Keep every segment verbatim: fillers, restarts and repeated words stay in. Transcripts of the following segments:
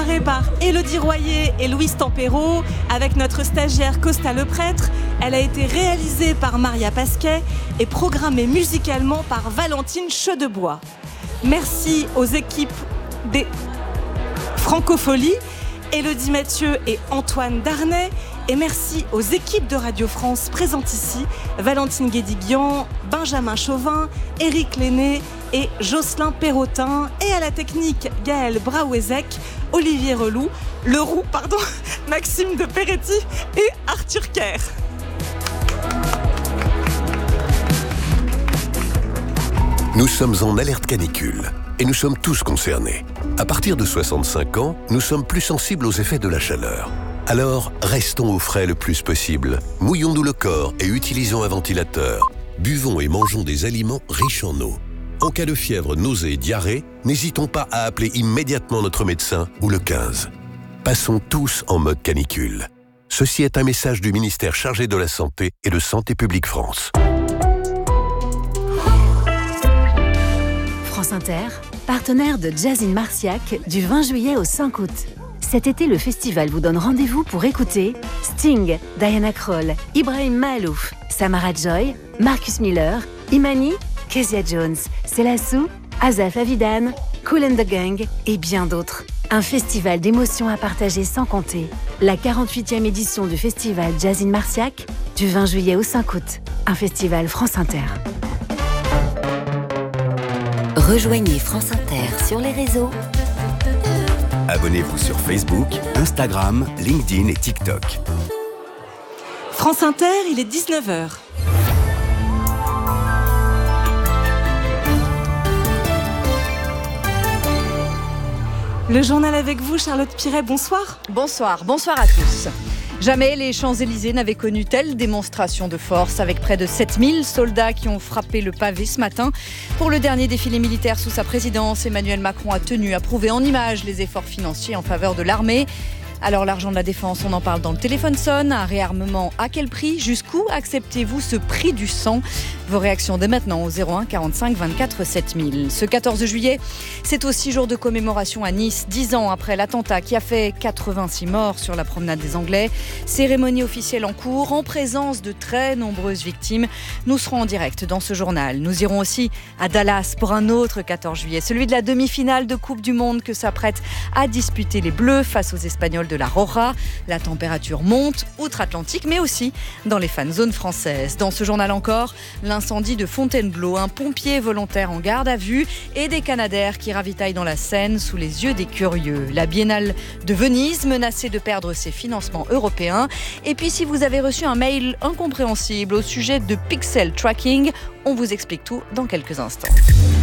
Par Élodie Royer et Louise Tempéro, avec notre stagiaire Costa Le Prêtre. Elle a été réalisée par Maria Pasquet et programmée musicalement par Valentine Chedebois. Merci aux équipes des Francopholies, Élodie Mathieu et Antoine Darnay. Et merci aux équipes de Radio France présentes ici, Valentine Guédiguian, Benjamin Chauvin, Éric Lenné et Jocelyn Perrotin. Et à la technique, Gaël Braouezek, Olivier Reloux, Leroux, pardon, Maxime de Peretti et Arthur Kerr. Nous sommes en alerte canicule et nous sommes tous concernés. À partir de soixante-cinq ans, nous sommes plus sensibles aux effets de la chaleur. Alors, restons au frais le plus possible. Mouillons-nous le corps et utilisons un ventilateur. Buvons et mangeons des aliments riches en eau. En cas de fièvre, nausée et diarrhée, n'hésitons pas à appeler immédiatement notre médecin ou le quinze. Passons tous en mode canicule. Ceci est un message du ministère chargé de la Santé et de Santé publique France. France Inter, partenaire de Jazz in Marciac du vingt juillet au cinq août. Cet été, le festival vous donne rendez-vous pour écouter Sting, Diana Krall, Ibrahim Mahalouf, Samara Joy, Marcus Miller, Imani, Kezia Jones, Selassou, Azaf Avidan, Kool and the Gang et bien d'autres. Un festival d'émotions à partager sans compter. La quarante-huitième édition du festival Jazz in Marciac du vingt juillet au cinq août. Un festival France Inter. Rejoignez France Inter sur les réseaux. Abonnez-vous sur Facebook, Instagram, LinkedIn et TikTok. France Inter, il est dix-neuf heures. Le journal avec vous, Charlotte Piret, bonsoir. Bonsoir, bonsoir à tous. Jamais les Champs-Élysées n'avaient connu telle démonstration de force, avec près de sept mille soldats qui ont frappé le pavé ce matin. Pour le dernier défilé militaire sous sa présidence, Emmanuel Macron a tenu à prouver en images les efforts financiers en faveur de l'armée. Alors l'argent de la défense, on en parle dans le téléphone sonne. Un réarmement à quel prix ? Jusqu'où acceptez-vous ce prix du sang ? Vos réactions dès maintenant au zéro un quarante-cinq vingt-quatre sept mille. Ce quatorze juillet, c'est aussi jour de commémoration à Nice, dix ans après l'attentat qui a fait quatre-vingt-six morts sur la promenade des Anglais. Cérémonie officielle en cours, en présence de très nombreuses victimes. Nous serons en direct dans ce journal. Nous irons aussi à Dallas pour un autre quatorze juillet, celui de la demi-finale de Coupe du Monde que s'apprêtent à disputer les Bleus face aux Espagnols de la Roja. La température monte outre-Atlantique, mais aussi dans les fan zones françaises. Dans ce journal encore, l'incendie de Fontainebleau, un pompier volontaire en garde à vue et des Canadaires qui ravitaillent dans la Seine sous les yeux des curieux. La Biennale de Venise menacée de perdre ses financements européens. Et puis si vous avez reçu un mail incompréhensible au sujet de pixel tracking, on vous explique tout dans quelques instants.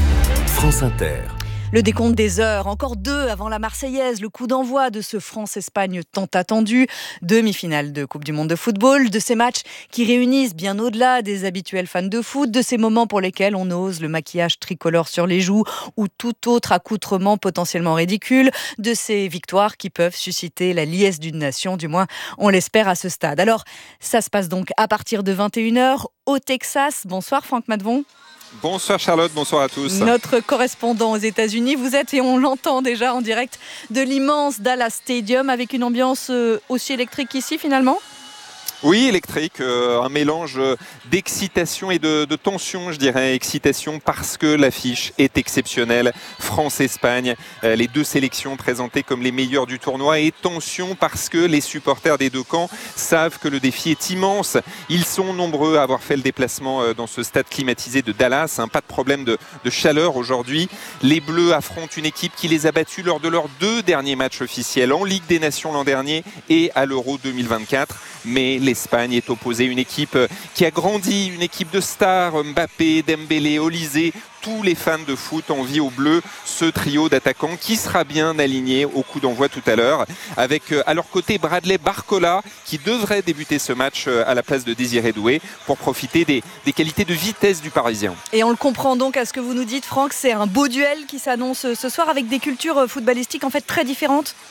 France Inter. Le décompte des heures, encore deux avant la Marseillaise, le coup d'envoi de ce France-Espagne tant attendu, demi-finale de Coupe du Monde de football, de ces matchs qui réunissent bien au-delà des habituels fans de foot, de ces moments pour lesquels on ose le maquillage tricolore sur les joues ou tout autre accoutrement potentiellement ridicule, de ces victoires qui peuvent susciter la liesse d'une nation, du moins on l'espère à ce stade. Alors, ça se passe donc à partir de vingt et une heures au Texas. Bonsoir Franck Madvon. Bonsoir Charlotte, bonsoir à tous. Notre correspondant aux États-Unis, vous êtes, et on l'entend déjà en direct, de l'immense Dallas Stadium avec une ambiance aussi électrique qu'ici finalement ? Oui, électrique, euh, un mélange d'excitation et de, de tension, je dirais. Excitation parce que l'affiche est exceptionnelle. France-Espagne, euh, les deux sélections présentées comme les meilleures du tournoi. Et tension parce que les supporters des deux camps savent que le défi est immense. Ils sont nombreux à avoir fait le déplacement euh, dans ce stade climatisé de Dallas. Hein, pas de problème de, de chaleur aujourd'hui. Les Bleus affrontent une équipe qui les a battus lors de leurs deux derniers matchs officiels en Ligue des Nations l'an dernier et à l'Euro deux mille vingt-quatre. Mais l'Espagne est opposée à une équipe qui a grandi, une équipe de stars, Mbappé, Dembélé, Olysée. Tous les fans de foot envient au bleu ce trio d'attaquants qui sera bien aligné au coup d'envoi tout à l'heure. Avec à leur côté Bradley Barcola qui devrait débuter ce match à la place de Désiré Doué pour profiter des, des qualités de vitesse du Parisien. Et on le comprend donc à ce que vous nous dites Franck, c'est un beau duel qui s'annonce ce soir avec des cultures footballistiques en fait très différentes.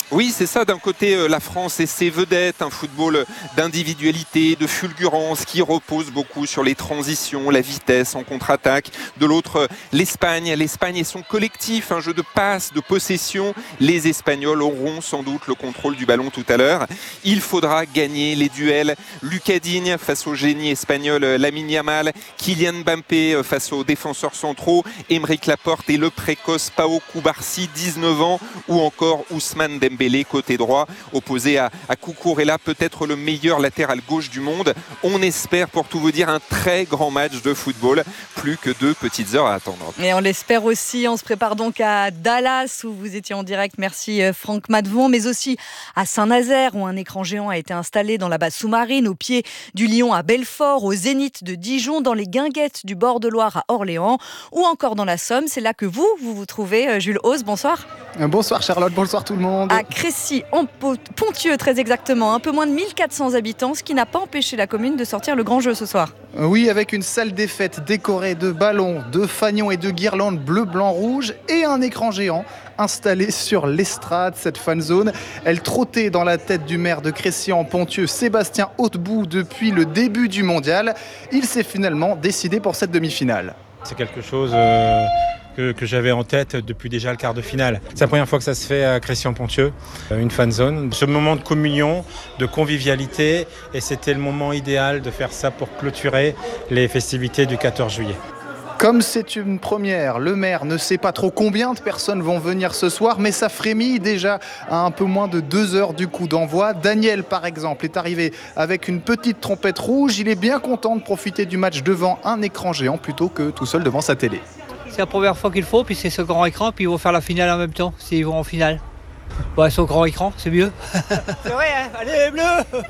Oui, c'est ça. D'un côté, la France et ses vedettes, un football d'individualité, de fulgurance qui repose beaucoup sur les transitions, la vitesse en contre-attaque. De l'autre, l'Espagne. L'Espagne et son collectif, un jeu de passe, de possession. Les Espagnols auront sans doute le contrôle du ballon tout à l'heure. Il faudra gagner les duels. Lucas Digne face au génie espagnol Lamine Yamal, Kylian Mbappé face aux défenseurs centraux, Aymeric Laporte et le précoce Pau Cubarsí, dix-neuf ans, ou encore Ousmane Dembélé. Côté droit, opposé à, à Cucurella, peut-être le meilleur latéral gauche du monde. On espère, pour tout vous dire, un très grand match de football. Plus que deux petites heures à attendre. Et on l'espère aussi. On se prépare donc à Dallas, où vous étiez en direct. Merci Franck Matvon. Mais aussi à Saint-Nazaire, où un écran géant a été installé dans la base sous-marine, au pied du Lion à Belfort, au Zénith de Dijon, dans les Guinguettes du bord de Loire à Orléans, ou encore dans la Somme. C'est là que vous, vous vous trouvez. Jules Hauss, bonsoir. Bonsoir Charlotte, bonsoir tout le monde. À Crécy, en Ponthieu très exactement, un peu moins de mille quatre cents habitants, ce qui n'a pas empêché la commune de sortir le grand jeu ce soir. Oui, avec une salle des fêtes décorée de ballons, de fanions et de guirlandes bleu, blanc, rouge et un écran géant installé sur l'estrade, cette fan zone. Elle trottait dans la tête du maire de Crécy en Ponthieu, Sébastien Hautebout, depuis le début du mondial. Il s'est finalement décidé pour cette demi-finale. C'est quelque chose euh, que, que j'avais en tête depuis déjà le quart de finale. C'est la première fois que ça se fait à Crécy-en-Ponthieu, une fan zone. Ce moment de communion, de convivialité, et c'était le moment idéal de faire ça pour clôturer les festivités du quatorze juillet. Comme c'est une première, le maire ne sait pas trop combien de personnes vont venir ce soir, mais ça frémit déjà à un peu moins de deux heures du coup d'envoi. Daniel, par exemple, est arrivé avec une petite trompette rouge. Il est bien content de profiter du match devant un écran géant plutôt que tout seul devant sa télé. C'est la première fois qu'il faut, puis c'est ce grand écran, puis ils vont faire la finale en même temps, s'ils vont en finale. Ouais, sur grand écran, c'est mieux. C'est vrai, hein. Allez, bleu.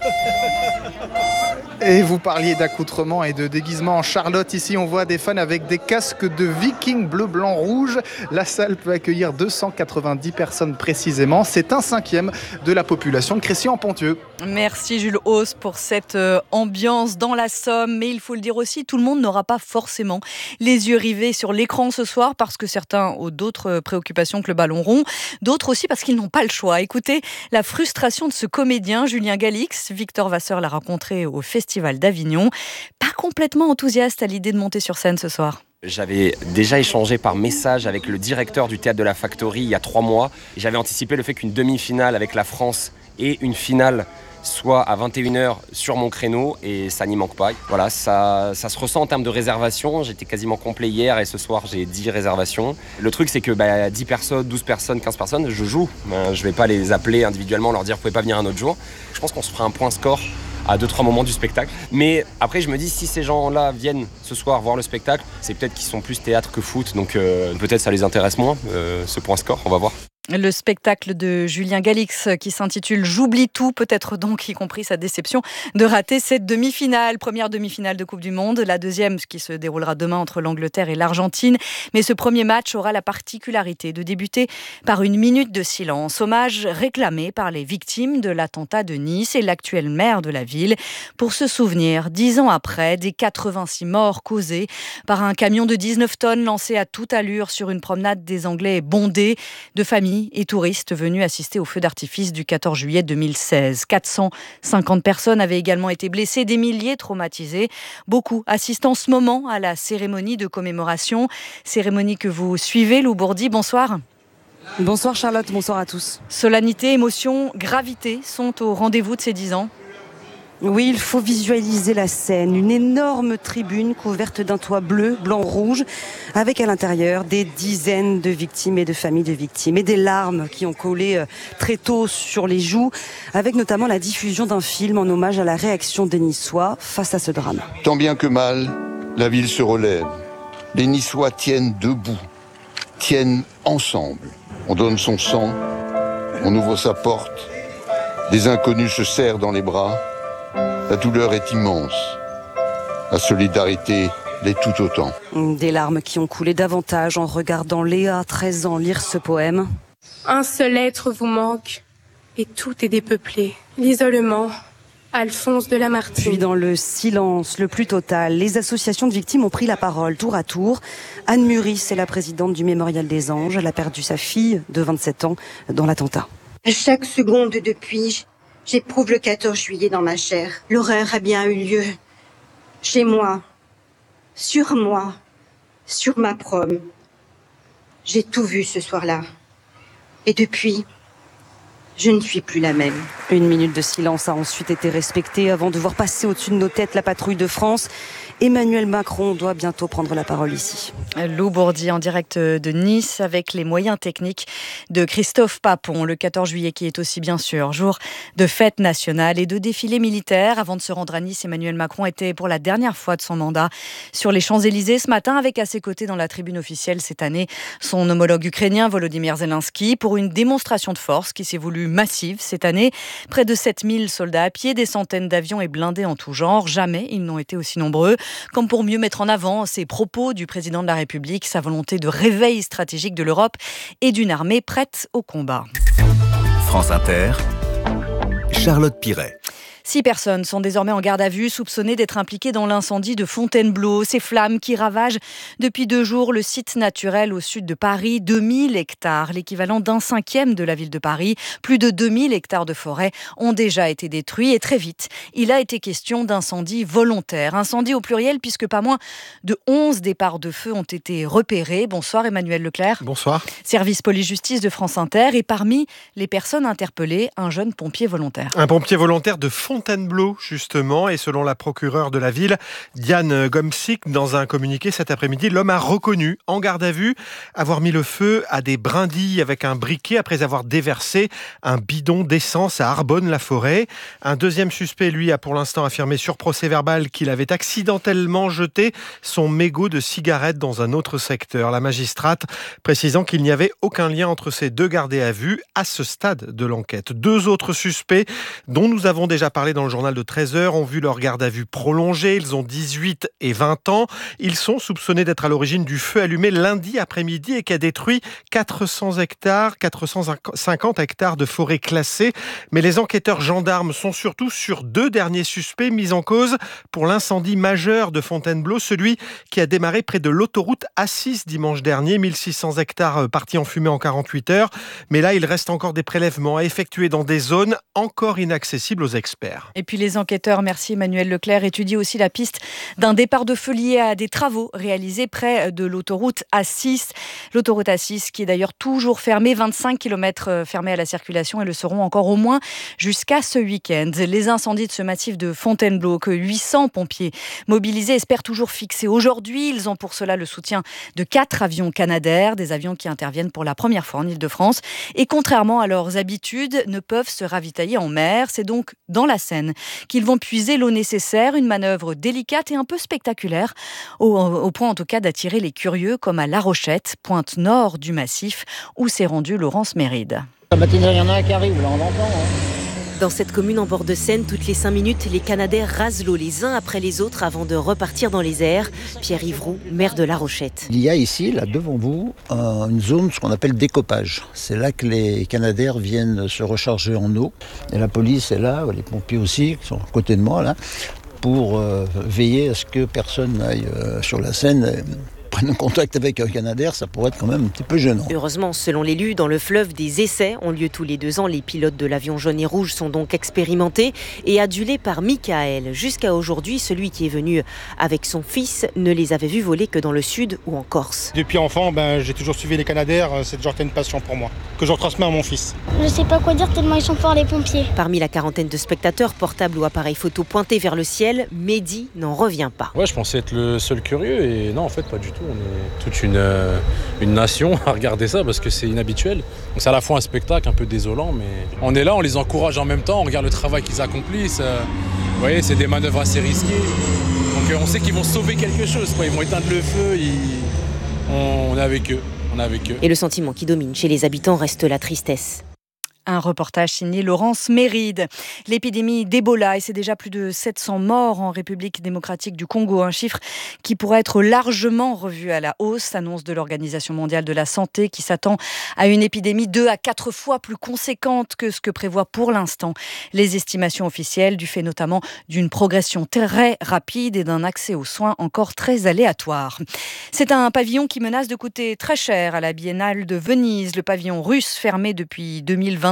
Et vous parliez d'accoutrement et de déguisement en Charlotte. Ici, on voit des fans avec des casques de Viking bleu, blanc, rouge. La salle peut accueillir deux cent quatre-vingt-dix personnes précisément. C'est un cinquième de la population de Crécy-en-Ponthieu. Merci Jules Hauss pour cette euh, ambiance dans la Somme. Mais il faut le dire aussi, tout le monde n'aura pas forcément les yeux rivés sur l'écran ce soir, parce que certains ont d'autres préoccupations que le ballon rond. D'autres aussi parce qu'ils n'ont pas le choix. Écoutez la frustration de ce comédien, Julien Galix. Victor Vasseur l'a rencontré au Festival d'Avignon. Pas complètement enthousiaste à l'idée de monter sur scène ce soir. J'avais déjà échangé par message avec le directeur du Théâtre de la Factory il y a trois mois. J'avais anticipé le fait qu'une demi-finale avec la France et une finale soit à vingt et une heures sur mon créneau, et ça n'y manque pas. Voilà, ça, ça se ressent en termes de réservation. J'étais quasiment complet hier et ce soir j'ai dix réservations. Le truc c'est que bah, dix personnes, douze personnes, quinze personnes, je joue. Ben, je vais pas les appeler individuellement, leur dire vous pouvez pas venir un autre jour. Je pense qu'on se fera un point score à deux trois moments du spectacle. Mais après je me dis, si ces gens-là viennent ce soir voir le spectacle, c'est peut-être qu'ils sont plus théâtre que foot, donc euh, peut-être ça les intéresse moins, euh, ce point score, on va voir. Le spectacle de Julien Galix qui s'intitule « J'oublie tout », peut-être donc y compris sa déception de rater cette demi-finale. Première demi-finale de Coupe du Monde, la deuxième qui se déroulera demain entre l'Angleterre et l'Argentine. Mais ce premier match aura la particularité de débuter par une minute de silence, hommage réclamé par les victimes de l'attentat de Nice et l'actuel maire de la ville, pour se souvenir, dix ans après, des quatre-vingt-six morts causés par un camion de dix-neuf tonnes lancé à toute allure sur une promenade des Anglais bondée de familles et touristes venus assister au feu d'artifice du quatorze juillet deux mille seize. quatre cent cinquante personnes avaient également été blessées, des milliers traumatisés. Beaucoup assistent en ce moment à la cérémonie de commémoration. Cérémonie que vous suivez, Lou Bourdi, bonsoir. Bonsoir Charlotte, bonsoir à tous. Solennité, émotion, gravité sont au rendez-vous de ces dix ans. Oui, il faut visualiser la scène. Une énorme tribune couverte d'un toit bleu, blanc, rouge, avec à l'intérieur des dizaines de victimes et de familles de victimes, et des larmes qui ont collé très tôt sur les joues, avec notamment la diffusion d'un film en hommage à la réaction des Niçois face à ce drame. Tant bien que mal, la ville se relève. Les Niçois tiennent debout, tiennent ensemble. On donne son sang, on ouvre sa porte, des inconnus se serrent dans les bras. La douleur est immense. La solidarité l'est tout autant. Des larmes qui ont coulé davantage en regardant Léa, treize ans, lire ce poème. Un seul être vous manque et tout est dépeuplé. L'isolement, Alphonse de Lamartine. Puis dans le silence le plus total, les associations de victimes ont pris la parole tour à tour. Anne Muris est la présidente du Mémorial des Anges. Elle a perdu sa fille de vingt-sept ans dans l'attentat. À chaque seconde depuis, j'éprouve le quatorze juillet dans ma chair. L'horreur a bien eu lieu. Chez moi, sur moi, sur ma prom. J'ai tout vu ce soir-là. Et depuis, je ne suis plus la même. Une minute de silence a ensuite été respectée avant de voir passer au-dessus de nos têtes la patrouille de France. Emmanuel Macron doit bientôt prendre la parole ici. Lou Bourdi en direct de Nice avec les moyens techniques de Christophe Papon. Le quatorze juillet qui est aussi bien sûr jour de fête nationale et de défilé militaire. Avant de se rendre à Nice, Emmanuel Macron était pour la dernière fois de son mandat sur les Champs-Élysées ce matin avec à ses côtés dans la tribune officielle cette année son homologue ukrainien Volodymyr Zelensky pour une démonstration de force qui s'est voulue massive cette année. Près de sept mille soldats à pied, des centaines d'avions et blindés en tout genre. Jamais ils n'ont été aussi nombreux. Comme pour mieux mettre en avant ces propos du président de la République, sa volonté de réveil stratégique de l'Europe et d'une armée prête au combat. France Inter, Charlotte Piret. Six personnes sont désormais en garde à vue, soupçonnées d'être impliquées dans l'incendie de Fontainebleau. Ces flammes qui ravagent depuis deux jours le site naturel au sud de Paris, deux mille hectares, l'équivalent d'un cinquième de la ville de Paris. Plus de deux mille hectares de forêt ont déjà été détruits et très vite, il a été question d'incendie volontaire. Incendie au pluriel puisque pas moins de onze départs de feu ont été repérés. Bonsoir Emmanuel Leclerc. Bonsoir. Service police-justice de France Inter et parmi les personnes interpellées, un jeune pompier volontaire. Un pompier volontaire de Fontainebleau. Fontainebleau, justement, et selon la procureure de la ville, Diane Gomsik, dans un communiqué cet après-midi, l'homme a reconnu, en garde à vue, avoir mis le feu à des brindilles avec un briquet après avoir déversé un bidon d'essence à Arbonne-la-Forêt. Un deuxième suspect, lui, a pour l'instant affirmé sur procès-verbal qu'il avait accidentellement jeté son mégot de cigarette dans un autre secteur. La magistrate précisant qu'il n'y avait aucun lien entre ces deux gardés à vue à ce stade de l'enquête. Deux autres suspects, dont nous avons déjà parlé dans le journal de treize heures, ont vu leur garde à vue prolongée. Ils ont dix-huit et vingt ans. Ils sont soupçonnés d'être à l'origine du feu allumé lundi après-midi et qui a détruit quatre cents hectares, quatre cent cinquante hectares de forêt classée. Mais les enquêteurs gendarmes sont surtout sur deux derniers suspects mis en cause pour l'incendie majeur de Fontainebleau, celui qui a démarré près de l'autoroute A six dimanche dernier, mille six cents hectares partis en fumée en quarante-huit heures. Mais là, il reste encore des prélèvements à effectuer dans des zones encore inaccessibles aux experts. Et puis les enquêteurs, merci Emmanuel Leclerc, étudient aussi la piste d'un départ de feu lié à des travaux réalisés près de l'autoroute A six. L'autoroute A six qui est d'ailleurs toujours fermée, vingt-cinq kilomètres fermés à la circulation et le seront encore au moins jusqu'à ce week-end. Les incendies de ce massif de Fontainebleau que huit cents pompiers mobilisés espèrent toujours fixer aujourd'hui. Ils ont pour cela le soutien de quatre avions Canadair, des avions qui interviennent pour la première fois en Île-de-France et contrairement à leurs habitudes, ne peuvent se ravitailler en mer. C'est donc dans la Seine qu'ils vont puiser l'eau nécessaire, une manœuvre délicate et un peu spectaculaire, au, au point en tout cas d'attirer les curieux comme à La Rochette, pointe nord du massif, où s'est rendu Laurence Méride. Il y en a un qui arrive, là on l'entend. Hein. Dans cette commune en bord de Seine, toutes les cinq minutes, les Canadair rasent l'eau les uns après les autres avant de repartir dans les airs. Pierre Yvroux, maire de La Rochette. Il y a ici, là devant vous, une zone, ce qu'on appelle décoppage. C'est là que les Canadair viennent se recharger en eau. Et la police est là, les pompiers aussi, qui sont à côté de moi, là, pour euh, veiller à ce que personne n'aille euh, sur la Seine. Euh, prennent contact avec un Canadair, ça pourrait être quand même un petit peu gênant. Heureusement, selon l'élu, dans le fleuve, des essais ont lieu tous les deux ans. Les pilotes de l'avion jaune et rouge sont donc expérimentés et adulés par Michael. Jusqu'à aujourd'hui, celui qui est venu avec son fils ne les avait vus voler que dans le sud ou en Corse. Depuis enfant, ben, j'ai toujours suivi les Canadair, c'est toujours une passion pour moi, que je retransmets à mon fils. Je sais pas quoi dire tellement ils sont forts les pompiers. Parmi la quarantaine de spectateurs, portables ou appareils photo pointés vers le ciel, Mehdi n'en revient pas. Ouais, je pensais être le seul curieux et non, en fait, pas du tout. On est toute une, euh, une nation à regarder ça parce que c'est inhabituel. Donc c'est à la fois un spectacle un peu désolant, mais on est là, on les encourage en même temps, on regarde le travail qu'ils accomplissent. Euh, vous voyez, c'est des manœuvres assez risquées. Donc euh, on sait qu'ils vont sauver quelque chose, quoi. Ils vont éteindre le feu, ils... on, on est avec eux. On est avec eux. Et le sentiment qui domine chez les habitants reste la tristesse. Un reportage signé Laurence Méride. L'épidémie d'Ebola, et c'est déjà plus de sept cents morts en République démocratique du Congo, un chiffre qui pourrait être largement revu à la hausse, annonce de l'Organisation mondiale de la santé qui s'attend à une épidémie deux à quatre fois plus conséquente que ce que prévoient pour l'instant les estimations officielles, du fait notamment d'une progression très rapide et d'un accès aux soins encore très aléatoire. C'est un pavillon qui menace de coûter très cher à la Biennale de Venise, le pavillon russe fermé depuis deux mille vingt-deux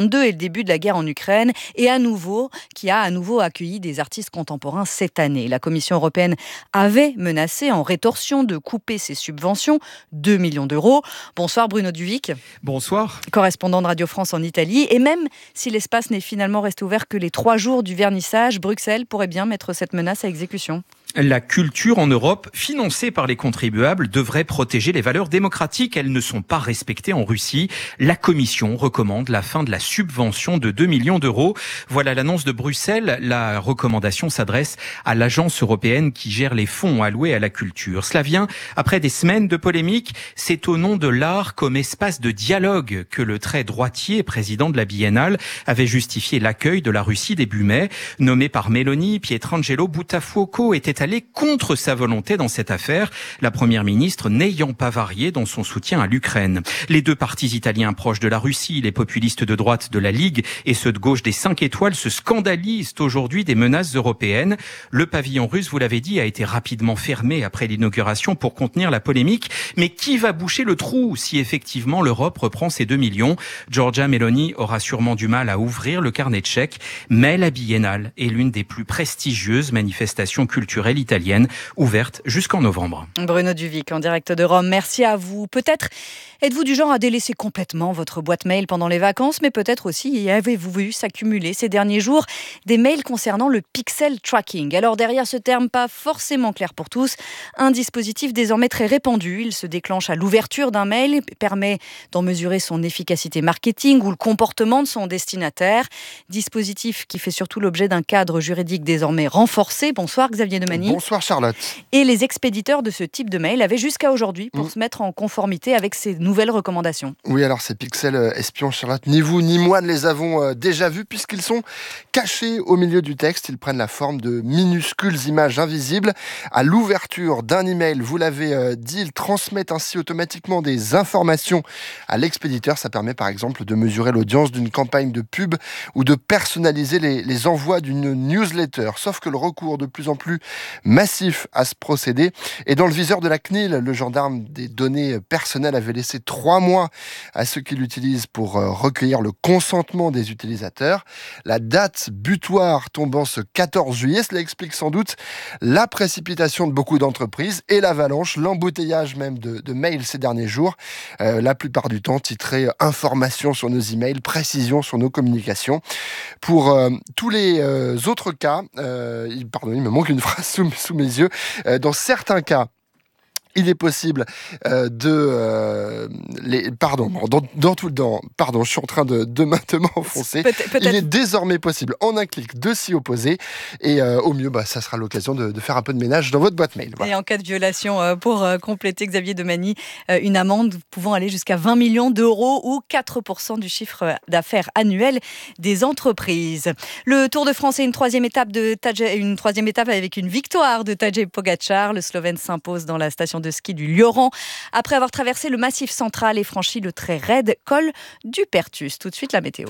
vingt-deux et le début de la guerre en Ukraine et à nouveau, qui a à nouveau accueilli des artistes contemporains cette année. La Commission européenne avait menacé en rétorsion de couper ses subventions, deux millions d'euros. Bonsoir Bruno Duvic. Bonsoir. Correspondant de Radio France en Italie. Et même si l'espace n'est finalement resté ouvert que les trois jours du vernissage, Bruxelles pourrait bien mettre cette menace à exécution. La culture en Europe, financée par les contribuables, devrait protéger les valeurs démocratiques. Elles ne sont pas respectées en Russie. La Commission recommande la fin de la subvention de deux millions d'euros. Voilà l'annonce de Bruxelles. La recommandation s'adresse à l'agence européenne qui gère les fonds alloués à la culture. Cela vient après des semaines de polémiques. C'est au nom de l'art comme espace de dialogue que le très droitier président de la Biennale avait justifié l'accueil de la Russie début mai. Nommé par Meloni, Pietrangelo Buttafuoco était allé contre sa volonté dans cette affaire, la première ministre n'ayant pas varié dans son soutien à l'Ukraine. Les deux partis italiens proches de la Russie, les populistes de droite de la Ligue et ceux de gauche des cinq étoiles, se scandalisent aujourd'hui des menaces européennes. Le pavillon russe, vous l'avez dit, a été rapidement fermé après l'inauguration pour contenir la polémique. Mais qui va boucher le trou si effectivement l'Europe reprend ses deux millions ? Giorgia Meloni aura sûrement du mal à ouvrir le carnet de chèques, mais la Biennale est l'une des plus prestigieuses manifestations culturelles italienne, ouverte jusqu'en novembre. Bruno Duvic, en direct de Rome, merci à vous. Peut-être êtes-vous du genre à délaisser complètement votre boîte mail pendant les vacances, mais peut-être aussi avez-vous vu s'accumuler ces derniers jours des mails concernant le pixel tracking. Alors derrière ce terme pas forcément clair pour tous, un dispositif désormais très répandu. Il se déclenche à l'ouverture d'un mail, permet d'en mesurer son efficacité marketing ou le comportement de son destinataire. Dispositif qui fait surtout l'objet d'un cadre juridique désormais renforcé. Bonsoir Xavier Demany. Bonsoir Charlotte. Et les expéditeurs de ce type de mail avaient jusqu'à aujourd'hui pour mmh. se mettre en conformité avec ces nouvelles recommandations. Oui, alors ces pixels espions, Charlotte, ni vous ni moi ne les avons déjà vus puisqu'ils sont cachés au milieu du texte. Ils prennent la forme de minuscules images invisibles. À l'ouverture d'un email, vous l'avez dit, ils transmettent ainsi automatiquement des informations à l'expéditeur. Ça permet par exemple de mesurer l'audience d'une campagne de pub ou de personnaliser les, les envois d'une newsletter. Sauf que le recours de plus en plus massif à ce procédé. Et dans le viseur de la C N I L, le gendarme des données personnelles avait laissé trois mois à ceux qui l'utilisent pour recueillir le consentement des utilisateurs. La date butoir tombant ce quatorze juillet, cela explique sans doute la précipitation de beaucoup d'entreprises et l'avalanche, l'embouteillage même de, de mails ces derniers jours. Euh, la plupart du temps titré « Informations sur nos emails, précision sur nos communications ». Pour euh, tous les euh, autres cas, euh, pardon, il me manque une phrase sous, sous mes yeux. Euh, dans certains cas, il est possible euh, de... Euh, les, pardon, dans, dans tout, dans, pardon, je suis en train de, de, de m'enfoncer. Peut- peut-être... Il est désormais possible, en un clic, de s'y opposer. Et euh, au mieux, bah, ça sera l'occasion de, de faire un peu de ménage dans votre boîte mail. Voilà. Et en cas de violation, euh, pour euh, compléter, Xavier Demany, euh, une amende pouvant aller jusqu'à vingt millions d'euros ou quatre pour cent du chiffre d'affaires annuel des entreprises. Le Tour de France est une troisième étape, de Tadej, une troisième étape avec une victoire de Tadej Pogačar. Le Slovène s'impose dans la station de de ski du Lioran après avoir traversé le Massif central et franchi le très raide col du Pertus. Tout de suite la météo.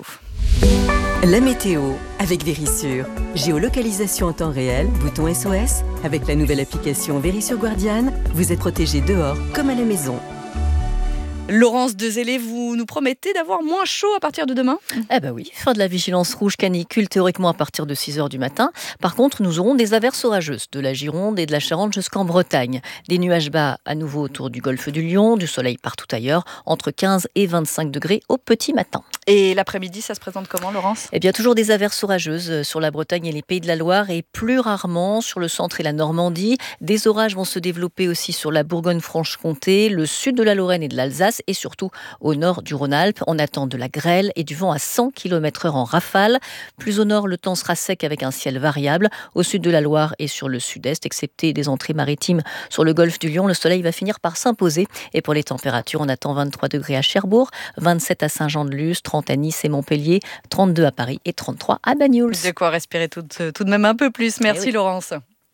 La météo avec Vérissure. Géolocalisation en temps réel, bouton S O S. Avec la nouvelle application Vérissure Guardian, vous êtes protégé dehors comme à la maison. Laurence Dezélé, vous nous promettez d'avoir moins chaud à partir de demain ? Eh ben oui, fin de la vigilance rouge canicule théoriquement à partir de six heures du matin. Par contre, nous aurons des averses orageuses de la Gironde et de la Charente jusqu'en Bretagne. Des nuages bas à nouveau autour du golfe du Lion, du soleil partout ailleurs, entre quinze et vingt-cinq degrés au petit matin. Et l'après-midi, ça se présente comment, Laurence ? Eh bien, toujours des averses orageuses sur la Bretagne et les Pays de la Loire et plus rarement sur le centre et la Normandie. Des orages vont se développer aussi sur la Bourgogne-Franche-Comté, le sud de la Lorraine et de l'Alsace et surtout au nord du Rhône-Alpes. On attend de la grêle et du vent à cent kilomètres heure en rafale. Plus au nord, le temps sera sec avec un ciel variable. Au sud de la Loire et sur le sud-est, excepté des entrées maritimes sur le golfe du Lion, le soleil va finir par s'imposer. Et pour les températures, on attend vingt-trois degrés à Cherbourg, vingt-sept à Saint-Jean-de-Luz, trente à Nice et Montpellier, trente-deux à Paris et trente-trois à Banyuls. De quoi respirer tout, tout de même un peu plus. Merci oui. Laurence.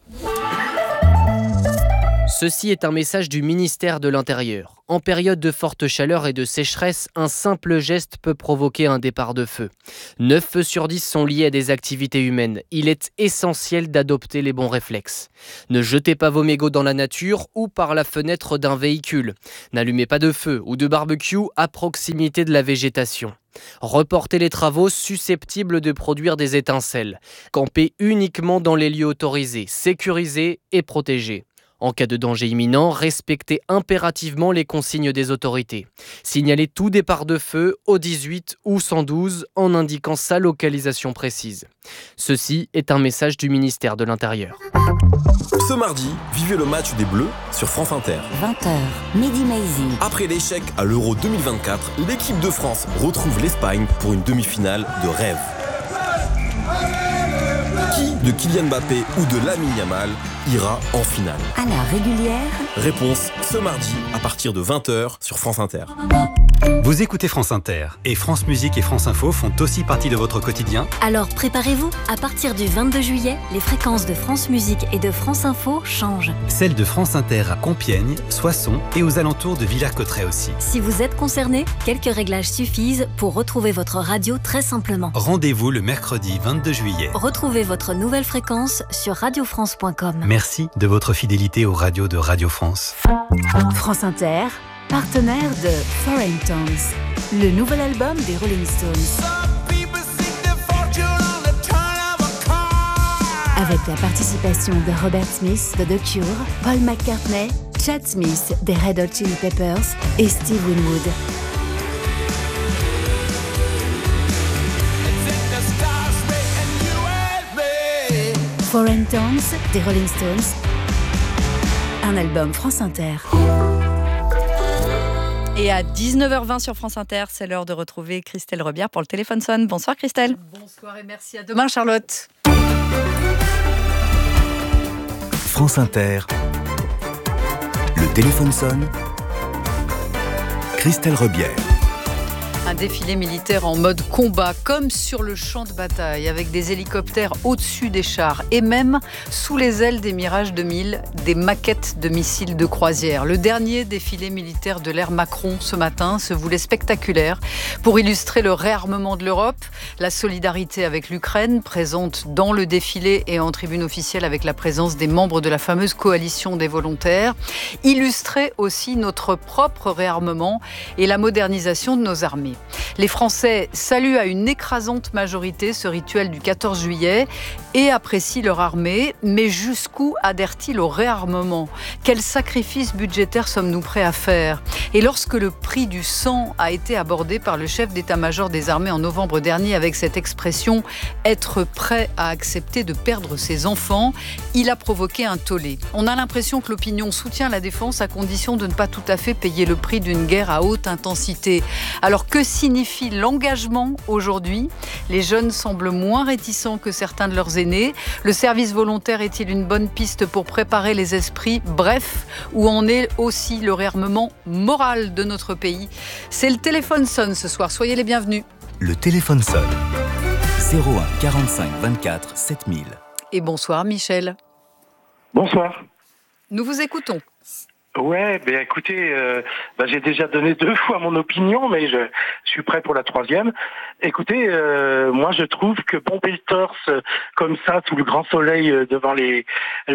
Ceci est un message du ministère de l'Intérieur. En période de forte chaleur et de sécheresse, un simple geste peut provoquer un départ de feu. neuf feux sur dix sont liés à des activités humaines. Il est essentiel d'adopter les bons réflexes. Ne jetez pas vos mégots dans la nature ou par la fenêtre d'un véhicule. N'allumez pas de feu ou de barbecue à proximité de la végétation. Reporter les travaux susceptibles de produire des étincelles. Camper uniquement dans les lieux autorisés, sécurisés et protégés. En cas de danger imminent, respecter impérativement les consignes des autorités. Signaler tout départ de feu au dix-huit ou cent douze en indiquant sa localisation précise. Ceci est un message du ministère de l'Intérieur. Ce mardi, vivez le match des Bleus sur France Inter. vingt heures, Mehdi Maizi. Après l'échec à l'Euro deux mille vingt-quatre, l'équipe de France retrouve l'Espagne pour une demi-finale de rêve. Qui de Kylian Mbappé ou de Lamine Yamal ira en finale? À la régulière. Réponse ce mardi à partir de vingt heures sur France Inter. Vous écoutez France Inter et France Musique et France Info font aussi partie de votre quotidien. Alors préparez-vous, à partir du vingt-deux juillet, les fréquences de France Musique et de France Info changent. Celles de France Inter à Compiègne, Soissons et aux alentours de Villers-Cotterêts aussi. Si vous êtes concerné, quelques réglages suffisent pour retrouver votre radio très simplement. Rendez-vous le mercredi vingt-deux juillet. Retrouvez votre nouvelle fréquence sur radio france point com. Merci de votre fidélité aux radios de Radio France. France Inter, partenaire de Foreign Tones, le nouvel album des Rolling Stones. Avec la participation de Robert Smith de The Cure, Paul McCartney, Chad Smith des Red Hot Chili Peppers et Steve Winwood. Foreign Tones des Rolling Stones, un album France Inter. Et à dix-neuf heures vingt sur France Inter, c'est l'heure de retrouver Christelle Rebière pour le téléphone sonne. Bonsoir Christelle. Bonsoir et merci. À demain Charlotte. France Inter. Le téléphone sonne. Christelle Rebière. Un défilé militaire en mode combat, comme sur le champ de bataille, avec des hélicoptères au-dessus des chars et même sous les ailes des Mirage deux mille, des maquettes de missiles de croisière. Le dernier défilé militaire de l'ère Macron ce matin se voulait spectaculaire pour illustrer le réarmement de l'Europe, la solidarité avec l'Ukraine, présente dans le défilé et en tribune officielle avec la présence des membres de la fameuse coalition des volontaires, illustrer aussi notre propre réarmement et la modernisation de nos armées. Les Français saluent à une écrasante majorité ce rituel du quatorze juillet et apprécient leur armée, mais jusqu'où adhère-t-il au réarmement ? Quels sacrifices budgétaires sommes-nous prêts à faire ? Et lorsque le prix du sang a été abordé par le chef d'état-major des armées en novembre dernier avec cette expression « être prêt à accepter de perdre ses enfants », il a provoqué un tollé. On a l'impression que l'opinion soutient la défense à condition de ne pas tout à fait payer le prix d'une guerre à haute intensité. Alors que signifie l'engagement aujourd'hui ? Les jeunes semblent moins réticents que certains de leurs aînés. Le service volontaire est-il une bonne piste pour préparer les esprits ? Bref, où en est aussi le réarmement moral de notre pays ? C'est le téléphone sonne ce soir. Soyez les bienvenus. Le téléphone sonne. zéro un quarante-cinq vingt-quatre sept mille. Et bonsoir Michel. Bonsoir. Nous vous écoutons. Ouais, ben écoutez, euh, ben j'ai déjà donné deux fois mon opinion, mais je, je suis prêt pour la troisième. Écoutez, euh, moi je trouve que pomper le torse comme ça sous le grand soleil euh, devant les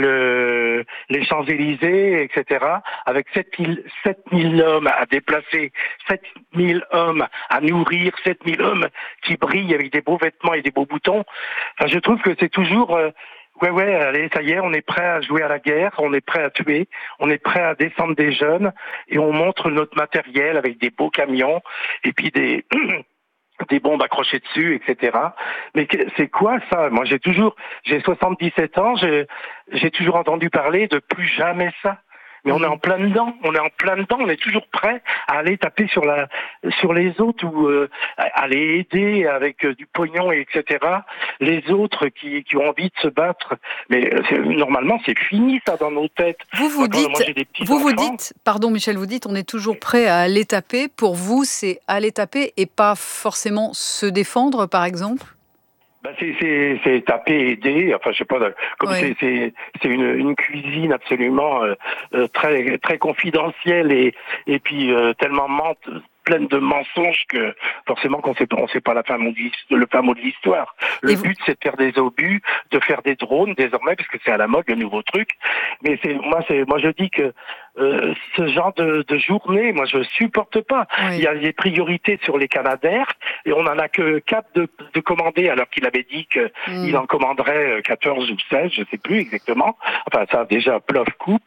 le, les Champs-Élysées, et cetera, avec sept mille hommes à déplacer, sept mille hommes à nourrir, sept mille hommes qui brillent avec des beaux vêtements et des beaux boutons. Enfin, je trouve que c'est toujours euh, Ouais, ouais, allez, ça y est, on est prêt à jouer à la guerre, on est prêt à tuer, on est prêt à descendre des jeunes et on montre notre matériel avec des beaux camions et puis des des bombes accrochées dessus, et cetera. Mais c'est quoi ça ? Moi, j'ai toujours, j'ai soixante-dix-sept ans, j'ai, j'ai toujours entendu parler de plus jamais ça. Mais on est en plein dedans, on est en plein dedans, on est toujours prêt à aller taper sur la, sur les autres ou euh, à aller aider avec euh, du pognon, et cetera. Les autres qui, qui ont envie de se battre. Mais euh, normalement, c'est fini ça dans nos têtes. Vous vous dites, vous vous dites, pardon Michel, vous dites, on est toujours prêt à aller taper. Pour vous, c'est aller taper et pas forcément se défendre, par exemple ? Ben c'est, c'est, c'est taper, aider, enfin je sais pas, comme ouais. c'est, c'est, c'est une, une cuisine absolument euh, euh, très, très confidentielle et, et puis euh, tellement mente, pleine de mensonges que forcément qu'on sait, on sait pas la fin mot de, le fin mot de l'histoire. Le vous... but c'est de faire des obus, de faire des drones désormais parce que c'est à la mode le nouveau truc. Mais c'est moi c'est moi je dis que euh, ce genre de, de journée, moi je supporte pas. Oui. Il y a des priorités sur les Canadair et on en a que quatre de, de commandés alors qu'il avait dit qu'il mm. en commanderait quatorze ou seize, je sais plus exactement. Enfin ça déjà plof coupe.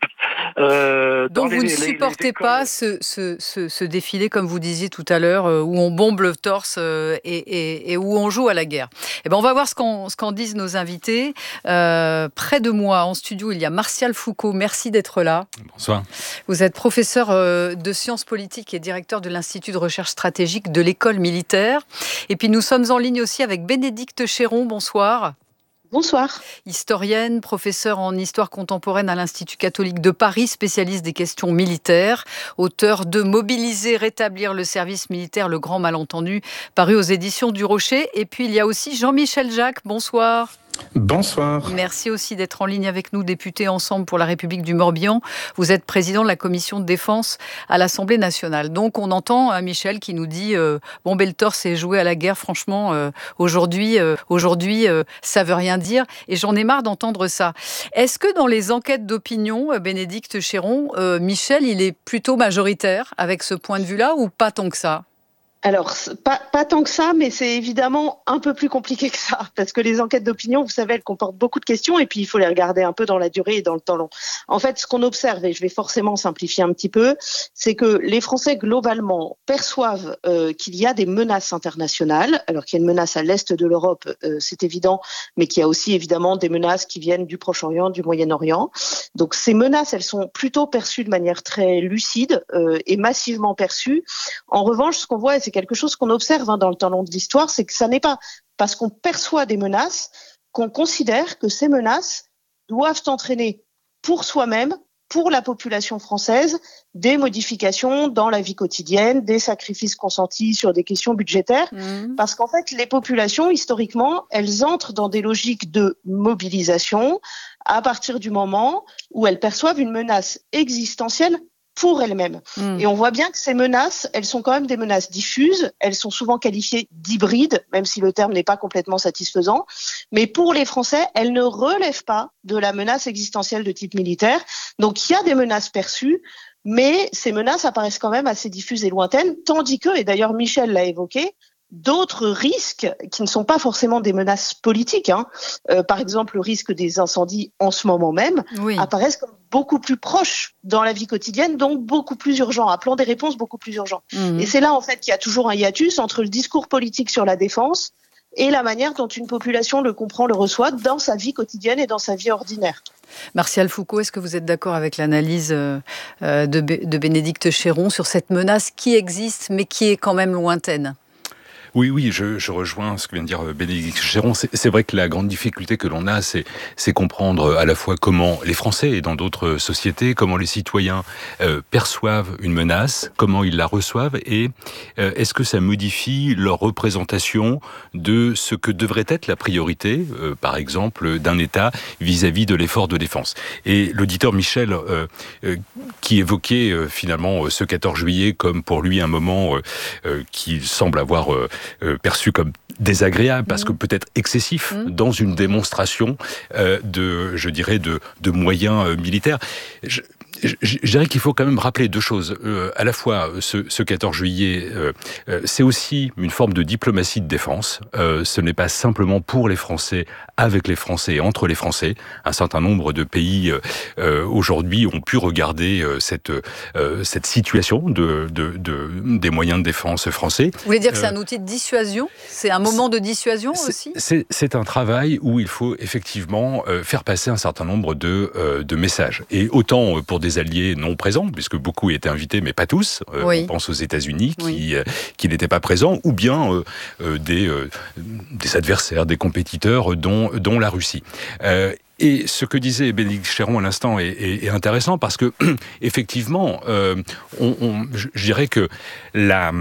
Euh, Donc vous les, ne les, supportez les pas ce, ce, ce, ce défilé, comme vous disiez tout à l'heure, où on bombe le torse et, et, et où on joue à la guerre. Eh ben on va voir ce qu'en, ce qu'en disent nos invités. Euh, près de moi, en studio, il y a Martial Foucault. Merci d'être là. Bonsoir. Vous êtes professeur de sciences politiques et directeur de l'Institut de recherche stratégique de l'école militaire. Et puis nous sommes en ligne aussi avec Bénédicte Chéron. Bonsoir. Bonsoir. Historienne, professeure en histoire contemporaine à l'Institut catholique de Paris, spécialiste des questions militaires, auteur de Mobiliser, rétablir le service militaire, le grand malentendu, paru aux éditions du Rocher. Et puis il y a aussi Jean-Michel Jacques. Bonsoir. Bonsoir. Merci aussi d'être en ligne avec nous, député Ensemble pour la République du Morbihan. Vous êtes président de la commission de défense à l'Assemblée nationale. Donc on entend hein, Michel qui nous dit euh, bomber le torse et jouer à la guerre. Franchement, euh, aujourd'hui, euh, aujourd'hui euh, ça veut rien dire. Et j'en ai marre d'entendre ça. Est-ce que dans les enquêtes d'opinion, euh, Bénédicte Chéron, euh, Michel, il est plutôt majoritaire avec ce point de vue-là ou pas tant que ça ? Alors, pas, pas tant que ça, mais c'est évidemment un peu plus compliqué que ça, parce que les enquêtes d'opinion, vous savez, elles comportent beaucoup de questions, et puis il faut les regarder un peu dans la durée et dans le temps long. En fait, ce qu'on observe, et je vais forcément simplifier un petit peu, c'est que les Français, globalement, perçoivent euh, qu'il y a des menaces internationales, alors qu'il y a une menace à l'est de l'Europe, euh, c'est évident, mais qu'il y a aussi évidemment des menaces qui viennent du Proche-Orient, du Moyen-Orient. Donc ces menaces, elles sont plutôt perçues de manière très lucide euh, et massivement perçues. En revanche, ce qu'on voit, c'est quelque chose qu'on observe hein, dans le temps long de l'histoire, c'est que ça n'est pas parce qu'on perçoit des menaces qu'on considère que ces menaces doivent entraîner pour soi-même, pour la population française, des modifications dans la vie quotidienne, des sacrifices consentis sur des questions budgétaires, mmh. parce qu'en fait, les populations, historiquement, elles entrent dans des logiques de mobilisation à partir du moment où elles perçoivent une menace existentielle pour elles-mêmes. Mmh. Et on voit bien que ces menaces, elles sont quand même des menaces diffuses, elles sont souvent qualifiées d'hybrides, même si le terme n'est pas complètement satisfaisant, mais pour les Français, elles ne relèvent pas de la menace existentielle de type militaire. Donc il y a des menaces perçues, mais ces menaces apparaissent quand même assez diffuses et lointaines, tandis que, et d'ailleurs Michel l'a évoqué, d'autres risques qui ne sont pas forcément des menaces politiques, hein, euh, par exemple le risque des incendies en ce moment même, oui. apparaissent comme beaucoup plus proches dans la vie quotidienne, donc beaucoup plus urgents, appelant des réponses beaucoup plus urgentes. Mmh. Et c'est là en fait qu'il y a toujours un hiatus entre le discours politique sur la défense et la manière dont une population le comprend, le reçoit dans sa vie quotidienne et dans sa vie ordinaire. Martial Foucault, est-ce que vous êtes d'accord avec l'analyse de, Bé- de Bénédicte Chéron sur cette menace qui existe mais qui est quand même lointaine ? Oui, oui, je, je rejoins ce que vient de dire Bénédicte Chéron. C'est, c'est vrai que la grande difficulté que l'on a, c'est, c'est comprendre à la fois comment les Français et dans d'autres sociétés, comment les citoyens euh, perçoivent une menace, comment ils la reçoivent et euh, est-ce que ça modifie leur représentation de ce que devrait être la priorité, euh, par exemple, d'un État vis-à-vis de l'effort de défense. Et l'auditeur Michel, euh, euh, qui évoquait euh, finalement ce quatorze juillet comme pour lui un moment euh, euh, qui semble avoir... Euh, Euh, perçu comme désagréable parce que peut-être excessif mmh. dans une démonstration euh, de, je dirais, de, de moyens euh, militaires. Je, je, je dirais qu'il faut quand même rappeler deux choses. Euh, à la fois, ce, ce quatorze juillet, euh, euh, c'est aussi une forme de diplomatie de défense. Euh, ce n'est pas simplement pour les Français, avec les Français et entre les Français. Un certain nombre de pays euh, aujourd'hui ont pu regarder euh, cette, euh, cette situation de, de, de, des moyens de défense français. Vous voulez dire que c'est un outil de dissuasion ? C'est un moment de dissuasion c'est, aussi ? c'est, c'est un travail où il faut effectivement euh, faire passer un certain nombre de, euh, de messages. Et autant pour des alliés non présents, puisque beaucoup étaient invités, mais pas tous. Euh, oui. On pense aux États-Unis qui, oui. euh, qui n'étaient pas présents, ou bien euh, euh, des, euh, des adversaires, des compétiteurs, dont, dont la Russie. Euh, Et ce que disait Bénédicte Chéron à l'instant est, est, est intéressant parce que, effectivement, euh, on, on, je, je dirais que la,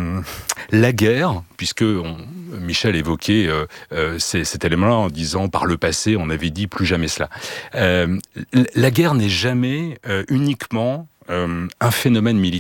la guerre, puisque on, Michel évoquait euh, euh, ces, cet élément-là en disant par le passé, on avait dit plus jamais cela. Euh, la guerre n'est jamais euh, uniquement euh, un phénomène militaire.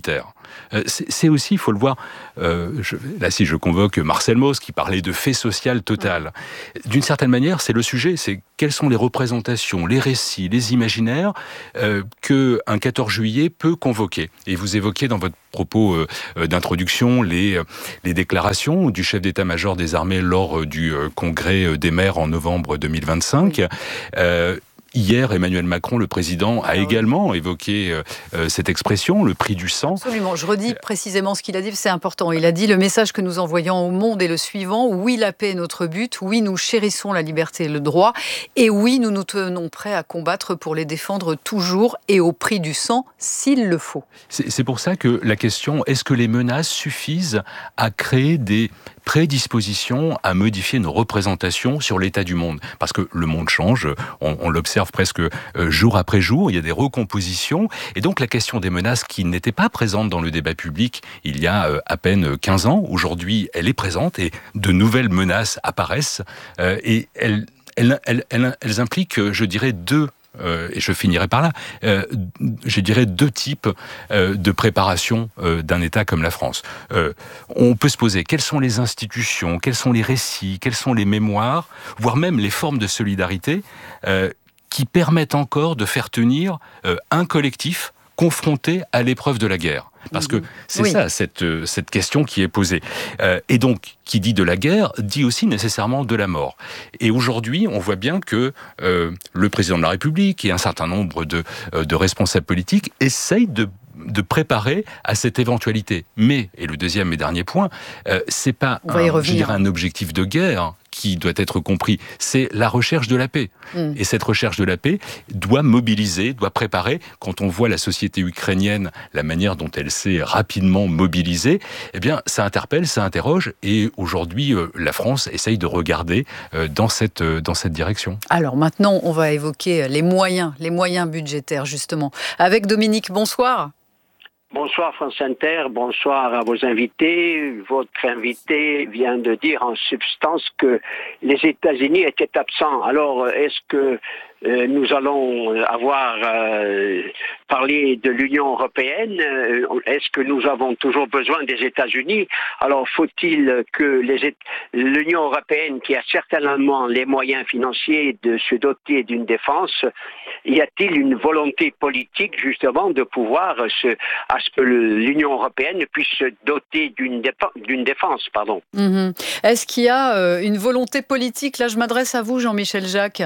Euh, c'est, c'est aussi, il faut le voir, euh, je, là si je convoque Marcel Mauss qui parlait de fait social total, d'une certaine manière c'est le sujet, c'est quelles sont les représentations, les récits, les imaginaires euh, qu'un quatorze juillet peut convoquer. Et vous évoquez dans votre propos euh, d'introduction les, euh, les déclarations du chef d'état-major des armées lors euh, du euh, congrès des maires en novembre deux mille vingt-cinq. Oui. Euh, Hier, Emmanuel Macron, le président, a ah, également oui. évoqué euh, cette expression, le prix du sang. Absolument. Je redis précisément ce qu'il a dit, c'est important. Il a dit « Le message que nous envoyons au monde est le suivant. Oui, la paix est notre but. Oui, nous chérissons la liberté et le droit. Et oui, nous nous tenons prêts à combattre pour les défendre toujours et au prix du sang, s'il le faut. » C'est, c'est pour ça que la question, est-ce que les menaces suffisent à créer des prédisposition à modifier nos représentations sur l'état du monde. Parce que le monde change, on, on l'observe presque jour après jour, il y a des recompositions, et donc la question des menaces qui n'était pas présente dans le débat public il y a à peine quinze ans, aujourd'hui elle est présente, et de nouvelles menaces apparaissent, et elles, elles, elles, elles, elles impliquent, je dirais, deux Euh, et je finirai par là, euh, je dirais deux types euh, de préparation euh, d'un État comme la France. Euh, on peut se poser, quelles sont les institutions, quels sont les récits, quelles sont les mémoires, voire même les formes de solidarité euh, qui permettent encore de faire tenir euh, un collectif confronté à l'épreuve de la guerre. Parce que c'est oui. ça, cette, cette question qui est posée. Euh, et donc, qui dit de la guerre, dit aussi nécessairement de la mort. Et aujourd'hui, on voit bien que euh, le président de la République et un certain nombre de, euh, de responsables politiques essayent de de préparer à cette éventualité. Mais, et le deuxième et dernier point, euh, c'est pas un, je dirais, un objectif de guerre qui doit être compris, c'est la recherche de la paix. Mm. Et cette recherche de la paix doit mobiliser, doit préparer. Quand on voit la société ukrainienne, la manière dont elle s'est rapidement mobilisée, eh bien, ça interpelle, ça interroge, et aujourd'hui, euh, la France essaye de regarder euh, dans cette, euh, dans cette direction. Alors maintenant, on va évoquer les moyens, les moyens budgétaires, justement. Avec Dominique, bonsoir. Bonsoir France Inter, bonsoir à vos invités. Votre invité vient de dire en substance que les États-Unis étaient absents. Alors, est-ce que euh, nous allons avoir euh, parlé de l'Union européenne? Est-ce que nous avons toujours besoin des États-Unis? Alors, faut-il que les, l'Union européenne, qui a certainement les moyens financiers de se doter d'une défense, y a-t-il une volonté politique justement de pouvoir se, à ce que l'Union européenne puisse se doter d'une, dépa- d'une défense, pardon. Mmh. Est-ce qu'il y a euh, une volonté politique? Là, je m'adresse à vous, Jean-Michel Jacques.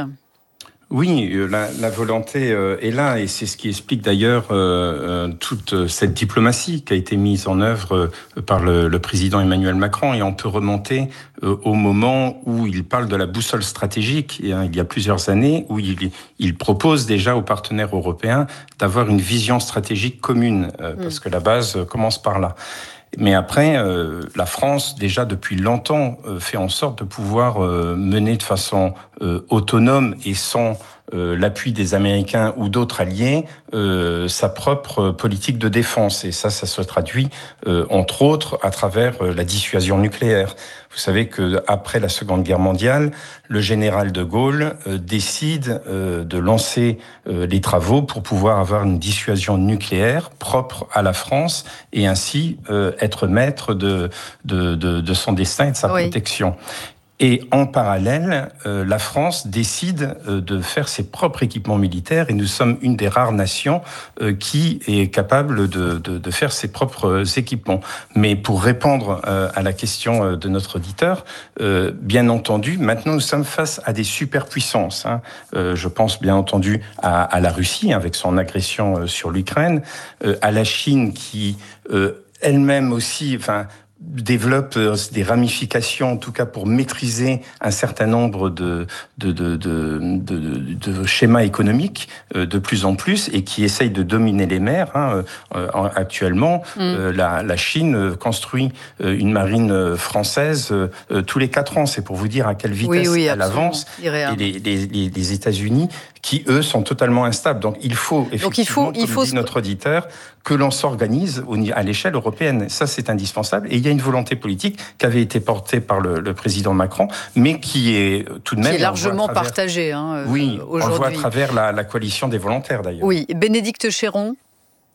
Oui, la, la volonté euh, est là, et c'est ce qui explique d'ailleurs euh, toute cette diplomatie qui a été mise en œuvre euh, par le, le président Emmanuel Macron. Et on peut remonter euh, au moment où il parle de la boussole stratégique, et, hein, il y a plusieurs années, où il, il propose déjà aux partenaires européens d'avoir une vision stratégique commune, euh, mmh. parce que la base euh, commence par là. Mais après, euh, la France, déjà depuis longtemps, euh, fait en sorte de pouvoir euh, mener de façon euh, autonome et sans euh, l'appui des Américains ou d'autres alliés, euh, sa propre politique de défense. Et ça, ça se traduit, euh, entre autres, à travers euh, la dissuasion nucléaire. Vous savez qu'après la Seconde Guerre mondiale, le général de Gaulle euh, décide euh, de lancer euh, les travaux pour pouvoir avoir une dissuasion nucléaire propre à la France et ainsi euh, être maître de, de, de, de son destin et de sa oui. protection. Et en parallèle, euh, la France décide euh, de faire ses propres équipements militaires, et nous sommes une des rares nations euh, qui est capable de, de, de faire ses propres équipements. Mais pour répondre euh, à la question euh, de notre auditeur, euh, bien entendu, maintenant nous sommes face à des superpuissances. Hein. Euh, je pense bien entendu à, à la Russie avec son agression euh, sur l'Ukraine, euh, à la Chine qui euh, elle-même aussi, enfin, développe des ramifications, en tout cas pour maîtriser un certain nombre de, de, de, de, de, de schémas économiques de plus en plus, et qui essaye de dominer les mers. Hein. Actuellement, mm. euh, la, la Chine construit une marine française euh, tous les quatre ans. C'est pour vous dire à quelle vitesse oui, oui, elle avance. Et les, les, les, les États-Unis, qui eux sont totalement instables. Donc il faut effectivement, Donc il faut, comme il faut... dit notre auditeur, que l'on s'organise à l'échelle européenne. Ça, c'est indispensable. Et il y a une volonté politique qui avait été portée par le, le président Macron, mais qui est tout de même... Qui est largement travers... partagée hein, oui, aujourd'hui. On le voit à travers la, la coalition des volontaires, d'ailleurs. Oui. Bénédicte Chéron.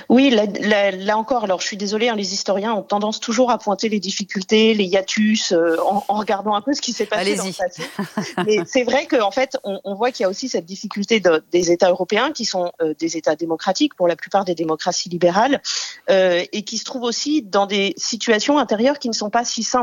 Oui, là, là, là encore, alors je suis désolée, hein, les historiens ont tendance toujours à pointer les difficultés, les hiatus, euh, en, en regardant un peu ce qui s'est passé Allez-y. dans le passé. Mais c'est vrai qu'en fait, on, on voit qu'il y a aussi cette difficulté de, des États européens, qui sont euh, des États démocratiques, pour la plupart des démocraties libérales, euh, et qui se trouvent aussi dans des situations intérieures qui ne sont pas si simples.